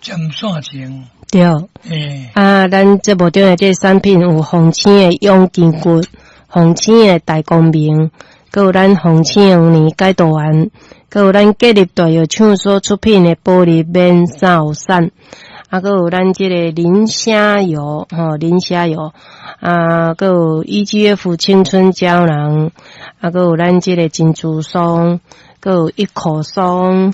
江线前。 对，咱节目中的这产品有红青的养筋骨、红青的大光明，还有咱红青的5年解毒丸，还有咱隔日大药厂所出品的玻璃免扫散，还有咱这个磷虾油，磷虾油，还有 EGF 青春胶囊，还有咱这个珍珠松，还有一口松，